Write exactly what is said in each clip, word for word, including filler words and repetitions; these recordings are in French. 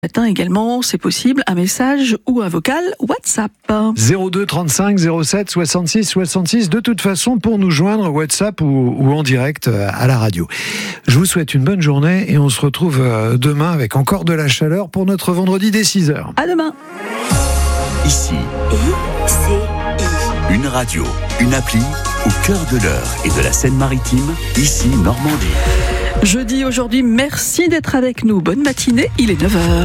Matin également, c'est possible, un message ou un vocal WhatsApp. zéro deux trente-cinq zéro sept soixante-six soixante-six. De toute façon, pour nous joindre, WhatsApp ou, ou en direct à la radio. Je vous souhaite une bonne journée et on se retrouve demain avec encore de la chaleur pour notre vendredi dès six heures. À demain. Ici, I C I. une radio, une appli au cœur de l'Eure et de la Seine-Maritime, ici Normandie. Jeudi aujourd'hui, merci d'être avec nous. Bonne matinée, il est neuf heures.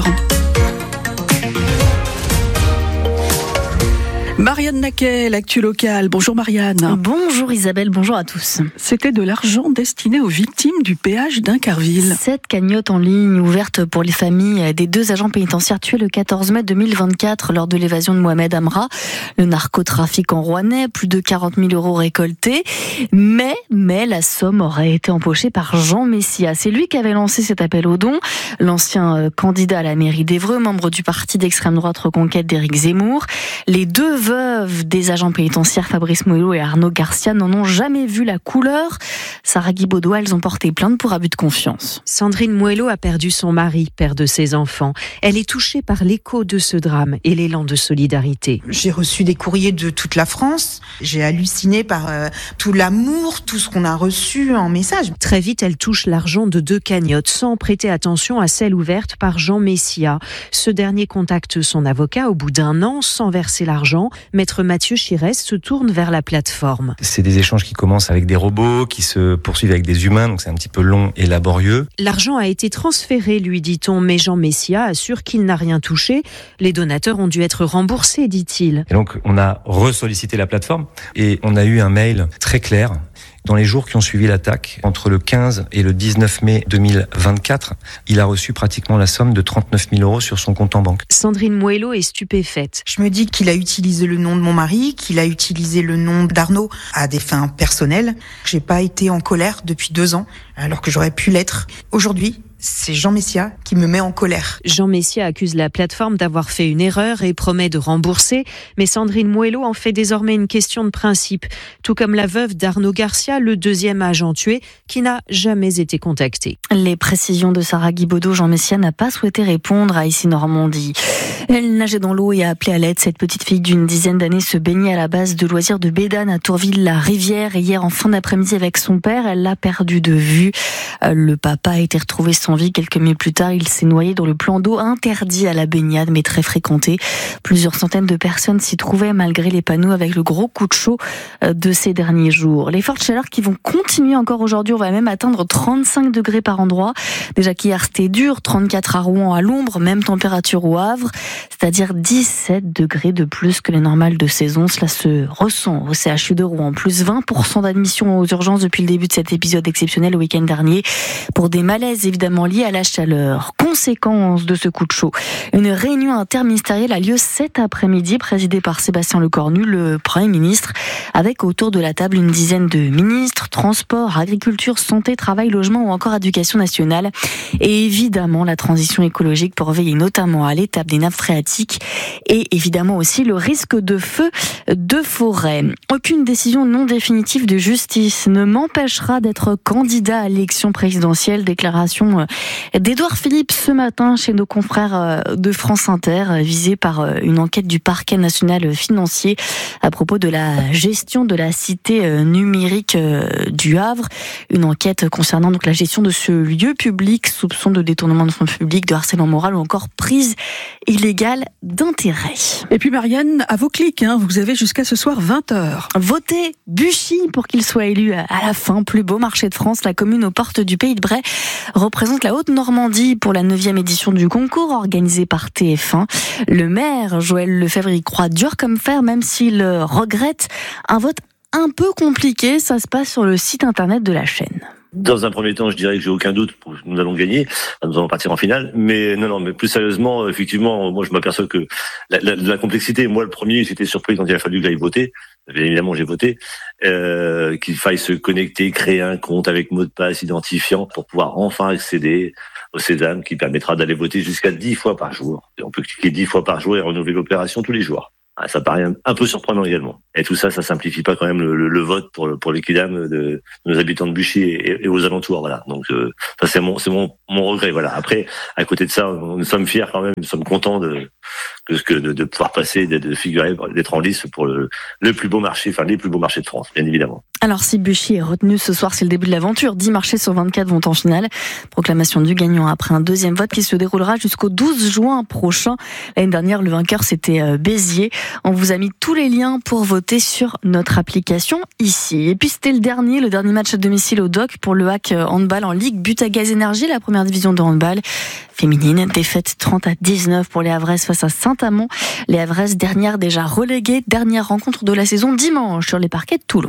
Marianne Naquet, l'actu locale. Bonjour Marianne. Bonjour Isabelle, bonjour à tous. C'était de l'argent destiné aux victimes du péage d'Incarville. Cette cagnotte en ligne ouverte pour les familles des deux agents pénitentiaires tués le quatorze mai deux mille vingt-quatre lors de l'évasion de Mohamed Amra, le narcotrafiquant rouennais, plus de quarante mille euros récoltés. Mais, mais la somme aurait été empochée par Jean Messia. C'est lui qui avait lancé cet appel aux dons. L'ancien candidat à la mairie d'Évreux, membre du parti d'extrême droite Reconquête d'Éric Zemmour. Les deux veuves des agents pénitentiaires Fabrice Moello et Arnaud Garcia n'en ont jamais vu la couleur. Sarah Guibaudot, elles ont porté plainte pour abus de confiance. Sandrine Moello a perdu son mari, père de ses enfants. Elle est touchée par l'écho de ce drame et l'élan de solidarité. J'ai reçu des courriers de toute la France. J'ai halluciné par euh, tout l'amour, tout ce qu'on a reçu en message. Très vite, elle touche l'argent de deux cagnottes sans prêter attention à celle ouverte par Jean Messia. Ce dernier contacte son avocat au bout d'un an sans verser l'argent. Maître Mathieu Chirès se tourne vers la plateforme. C'est des échanges qui commencent avec des robots, qui se poursuivent avec des humains, donc c'est un petit peu long et laborieux. L'argent a été transféré, lui dit-on, mais Jean Messia assure qu'il n'a rien touché. Les donateurs ont dû être remboursés, dit-il. Et donc on a ressollicité la plateforme et on a eu un mail très clair. Dans les jours qui ont suivi l'attaque, entre le quinze et le dix-neuf mai deux mille vingt-quatre, il a reçu pratiquement la somme de trente-neuf mille euros sur son compte en banque. Sandrine Moello est stupéfaite. Je me dis qu'il a utilisé le nom de mon mari, qu'il a utilisé le nom d'Arnaud à des fins personnelles. J'ai pas été en colère depuis deux ans, alors que j'aurais pu l'être. Aujourd'hui, c'est Jean Messia qui me met en colère. Jean Messia accuse la plateforme d'avoir fait une erreur et promet de rembourser, mais Sandrine Moello en fait désormais une question de principe, tout comme la veuve d'Arnaud Garcia, le deuxième agent tué, qui n'a jamais été contacté. Les précisions de Sarah Guibaudot, Jean Messia n'a pas souhaité répondre à Ici Normandie. Elle nageait dans l'eau et a appelé à l'aide. Cette petite fille d'une dizaine d'années se baignait à la base de loisirs de Bédane à Tourville-la-Rivière et hier en fin d'après-midi avec son père, elle l'a perdu de vue. Le papa a été retrouvé sans vie quelques minutes plus tard. Il s'est noyé dans le plan d'eau interdit à la baignade mais très fréquenté. Plusieurs centaines de personnes s'y trouvaient malgré les panneaux avec le gros coup de chaud de ces derniers jours. Les fortes chaleurs qui vont continuer encore aujourd'hui, on va même atteindre trente-cinq degrés par endroit. Déjà qu'hier c'était dur, trente-quatre à Rouen à l'ombre, même température au Havre, c'est-à-dire dix-sept degrés de plus que les normales de saison. Cela se ressent au C H U de Rouen. Plus vingt pour cent d'admission aux urgences depuis le début de cet épisode exceptionnel le week-end dernier pour des malaises évidemment liés à la chaleur. Conséquence de ce coup de chaud, une réunion interministérielle a lieu cet après-midi présidée par Sébastien Lecornu, le Premier ministre, avec autour de la table une dizaine de ministres, transport, agriculture, santé, travail, logement ou encore éducation nationale. Et évidemment la transition écologique pour veiller notamment à l'étape des nappes phréatiques et évidemment aussi le risque de feu de forêt. Aucune décision non définitive de justice ne m'empêchera d'être candidat à l'élection présidentielle. Déclaration d'Édouard Philippe ce matin chez nos confrères de France Inter, visé par une enquête du parquet national financier à propos de la gestion de la cité numérique du Havre. Une enquête concernant donc la gestion de ce lieu public, soupçon de détournement de fonds publics, de harcèlement moral ou encore prise illégale d'intérêt. Et puis Marianne, à vos clics, hein, vous avez jusqu'à ce soir vingt heures. Votez Buchy pour qu'il soit élu à la fin. Plus beau marché de France, la commune aux portes du Pays de Bray représente la Haute-Normandie pour la neuvième édition du concours organisé par T F un. Le maire Joël Lefebvre y croit dur comme fer, même s'il regrette un vote un peu compliqué. Ça se passe sur le site internet de la chaîne. Dans un premier temps, je dirais que j'ai aucun doute, nous allons gagner, nous allons partir en finale. Mais non, non, mais plus sérieusement, effectivement, moi je m'aperçois que la, la, la complexité, moi le premier, j'étais surpris quand il a fallu que j'aille voter. Bien évidemment, j'ai voté. Euh, qu'il faille se connecter, créer un compte avec mot de passe identifiant pour pouvoir enfin accéder au Sésame qui permettra d'aller voter jusqu'à dix fois par jour. Et on peut cliquer dix fois par jour et renouveler l'opération tous les jours. Ah, ça paraît un, un peu surprenant également. Et tout ça, ça simplifie pas quand même le, le, le vote pour le, pour les Quidam de, de nos habitants de Buchy et, et aux alentours. Voilà. Donc euh, ça c'est mon c'est mon mon regret. Voilà. Après, à côté de ça, nous sommes fiers quand même, nous sommes contents de que de, de pouvoir passer, de, de figurer, d'être en lice pour le, le plus beau marché, enfin les plus beaux marchés de France, bien évidemment. Alors si Buchy est retenu ce soir, c'est le début de l'aventure. dix marchés sur vingt-quatre vont en finale. Proclamation du gagnant après un deuxième vote qui se déroulera jusqu'au douze juin prochain. L'année dernière, le vainqueur c'était Béziers. On vous a mis tous les liens pour voter sur notre application ici. Et puis c'était le dernier, le dernier match à domicile au D O C pour le H A C handball en Ligue Butagaz Énergie, la première division de handball féminine. Défaite trente à dix-neuf pour les Havraises face à Saint-Amand. Les Havraises dernière déjà reléguées, dernière rencontre de la saison dimanche sur les parquets de Toulon.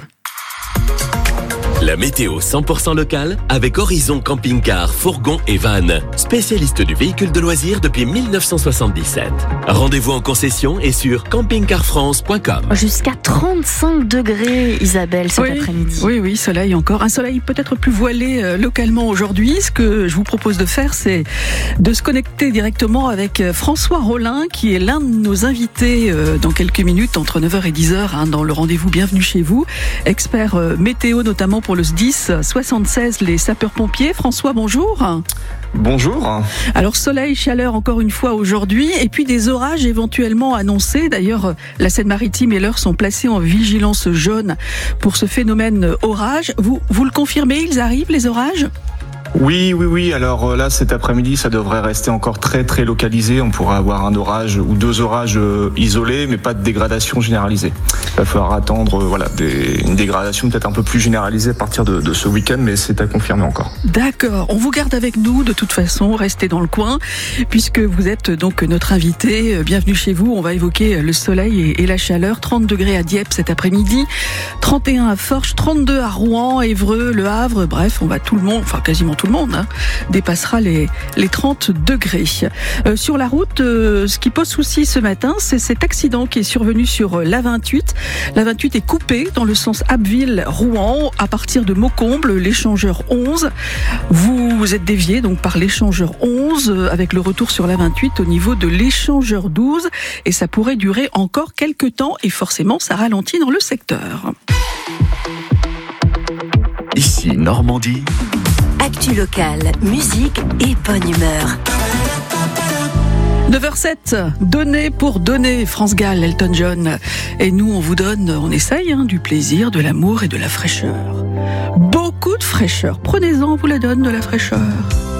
La météo cent pour cent locale avec Horizon Camping-Car, Fourgon et Van, spécialiste du véhicule de loisirs depuis mille neuf cent soixante-dix-sept. Rendez-vous en concession et sur camping car france point com. Jusqu'à trente-cinq degrés, Isabelle, cet oui, après-midi. Oui, oui, soleil encore. Un soleil peut-être plus voilé euh, localement aujourd'hui. Ce que je vous propose de faire, c'est de se connecter directement avec François Rollin, qui est l'un de nos invités euh, dans quelques minutes, entre neuf heures et dix heures, hein, dans le rendez-vous Bienvenue chez vous. Expert euh, météo, notamment pour le S D I S soixante-seize, les sapeurs-pompiers. François, bonjour. Bonjour. Alors soleil, chaleur encore une fois aujourd'hui, et puis des orages éventuellement annoncés. D'ailleurs, la Seine-Maritime et l'Eure sont placés en vigilance jaune pour ce phénomène orage. Vous, vous le confirmez, ils arrivent les orages ? Oui, oui, oui. Alors là, cet après-midi, ça devrait rester encore très, très localisé. On pourra avoir un orage ou deux orages isolés, mais pas de dégradation généralisée. Il va falloir attendre, voilà, des, une dégradation peut-être un peu plus généralisée à partir de, de ce week-end, mais c'est à confirmer encore. D'accord. On vous garde avec nous, de toute façon. Restez dans le coin, puisque vous êtes donc notre invité. Bienvenue chez vous. On va évoquer le soleil et, et la chaleur. trente degrés à Dieppe cet après-midi, trente et un à Forges, trente-deux à Rouen, Évreux, Le Havre. Bref, on va tout le monde, enfin quasiment tout le monde, hein, dépassera les, les trente degrés. Euh, sur la route, euh, ce qui pose souci ce matin, c'est cet accident qui est survenu sur l'A vingt-huit. L'A vingt-huit est coupée dans le sens Abbeville-Rouen à partir de Maucomble, l'échangeur onze. Vous êtes dévié donc par l'échangeur onze avec le retour sur l'A vingt-huit au niveau de l'échangeur douze, et ça pourrait durer encore quelques temps et forcément ça ralentit dans le secteur. Ici Normandie. Actu locale, musique et bonne humeur. neuf heures sept, donner pour donner, France Gall, Elton John. Et nous, on vous donne, on essaye, hein, du plaisir, de l'amour et de la fraîcheur. Beaucoup de fraîcheur. Prenez-en, on vous la donne, de la fraîcheur.